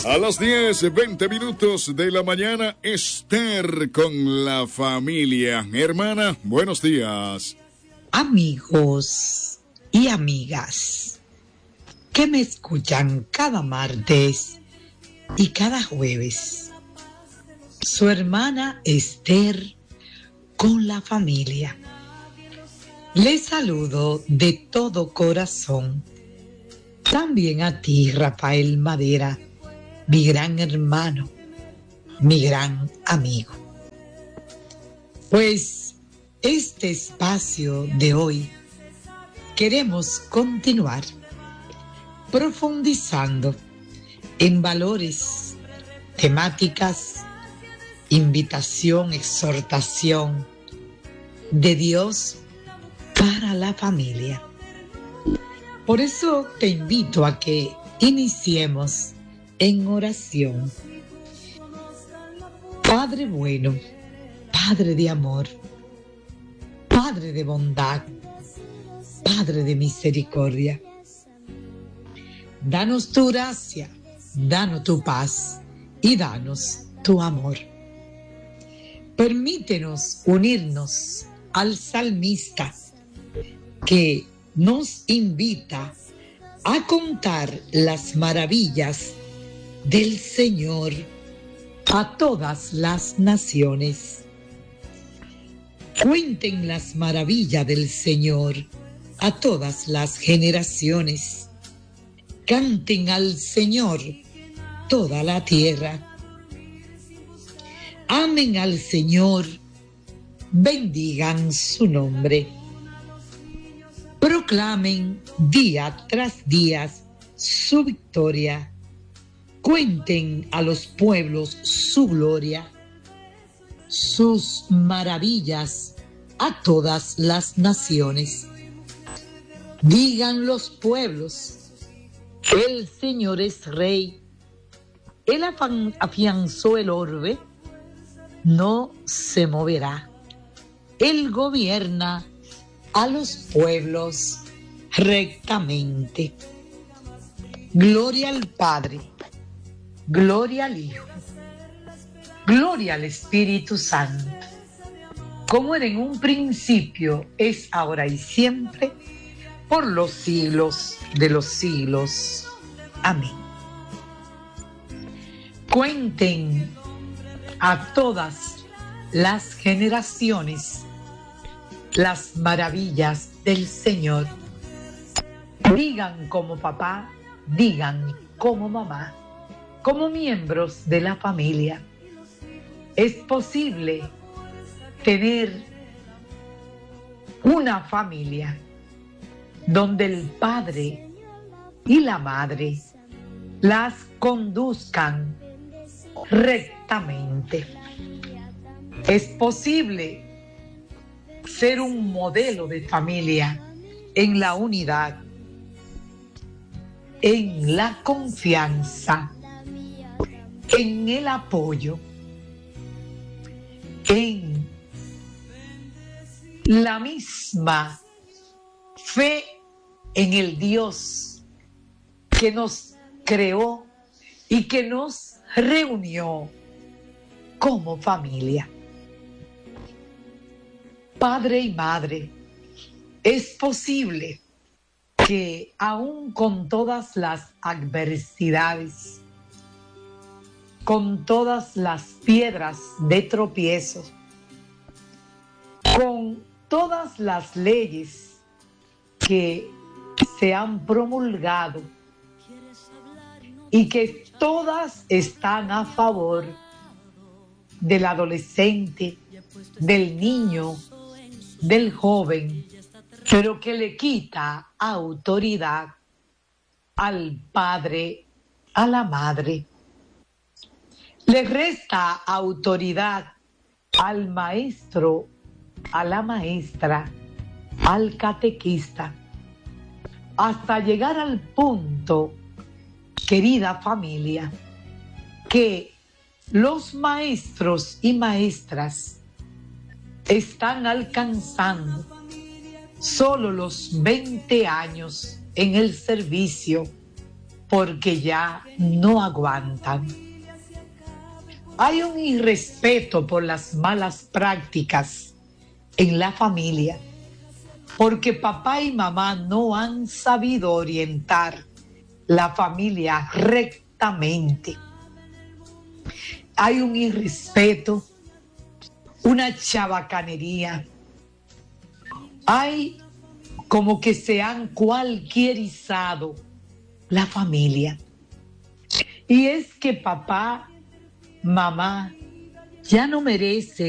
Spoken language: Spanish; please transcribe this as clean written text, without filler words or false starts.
A las 10:20 de la mañana, Esther con la familia. Hermana, buenos días. Amigos y amigas que me escuchan cada martes y cada jueves. Su hermana Esther con la familia. Les saludo de todo corazón. También a ti, Rafael Madera, mi gran hermano, mi gran amigo. Pues este espacio de hoy queremos continuar profundizando en valores, temáticas, invitación, exhortación de Dios para la familia. Por eso te invito a que iniciemos en oración. Padre bueno, Padre de amor, Padre de bondad, Padre de misericordia, danos tu gracia, danos tu paz y danos tu amor. Permítenos unirnos al salmista que nos invita a contar las maravillas del Señor a todas las naciones. Cuenten las maravillas del Señor a todas las generaciones. Canten al Señor toda la tierra. Amen al Señor, bendigan su nombre. Proclamen día tras día su victoria. Cuenten a los pueblos su gloria, sus maravillas a todas las naciones. Digan los pueblos, el Señor es Rey. Él afianzó el orbe, no se moverá. Él gobierna a los pueblos rectamente. Gloria al Padre, gloria al Hijo, gloria al Espíritu Santo, como era en un principio, es ahora y siempre, por los siglos de los siglos. Amén. Cuenten a todas las generaciones las maravillas del Señor. Digan como papá, digan como mamá, como miembros de la familia. Es posible tener una familia donde el padre y la madre las conduzcan rectamente. Es posible ser un modelo de familia en la unidad, en la confianza, en el apoyo, en la misma fe en el Dios que nos creó y que nos reunió como familia. Padre y madre, es posible que aún con todas las adversidades, con todas las piedras de tropiezo, con todas las leyes que se han promulgado y que todas están a favor del adolescente, del niño, del joven, pero que le quita autoridad al padre, a la madre. Le resta autoridad al maestro, a la maestra, al catequista, hasta llegar al punto, querida familia, que los maestros y maestras están alcanzando solo los 20 años en el servicio porque ya no aguantan. Hay un irrespeto por las malas prácticas en la familia, porque papá y mamá no han sabido orientar la familia rectamente. Hay un irrespeto, una chabacanería. Hay como que se han cualquierizado la familia. Y es que papá, mamá, ya no merece